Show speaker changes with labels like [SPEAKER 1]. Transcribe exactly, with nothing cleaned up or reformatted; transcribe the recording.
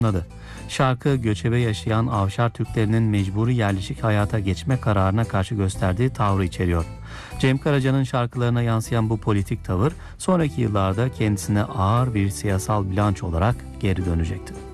[SPEAKER 1] Adı. Şarkı göçebe yaşayan Avşar Türklerinin mecburi yerleşik hayata geçme kararına karşı gösterdiği tavrı içeriyor. Cem Karaca'nın şarkılarına yansıyan bu politik tavır sonraki yıllarda kendisine ağır bir siyasal bilanço olarak geri dönecekti.